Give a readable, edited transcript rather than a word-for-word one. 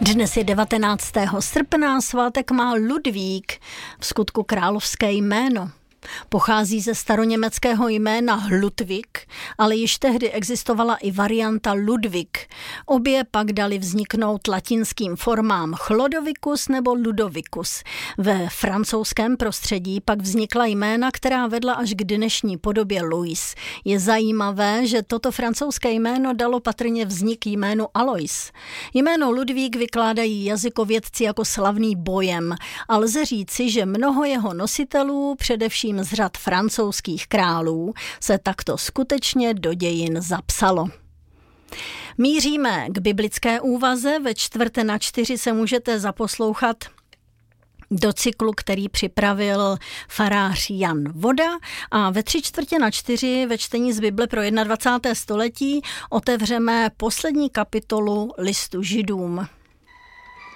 Dnes je 19. srpna, svátek má Ludvík, v skutku královské jméno. Pochází ze staroněmeckého jména Ludwig, ale již tehdy existovala i varianta Ludwig. Obě pak dali vzniknout latinským formám Chlodovicus nebo Ludovicus. Ve francouzském prostředí pak vznikla jména, která vedla až k dnešní podobě Louis. Je zajímavé, že toto francouzské jméno dalo patrně vznik jménu Alois. Jméno Ludvík vykládají jazykovědci jako slavný bojem a lze říci, že mnoho jeho nositelů, především z řad francouzských králů, se takto skutečně do dějin zapsalo. Míříme k biblické úvaze. Ve 3:45 se můžete zaposlouchat do cyklu, který připravil farář Jan Voda, a ve 3:45 ve čtení z Bible pro 21. století otevřeme poslední kapitolu listu Židům.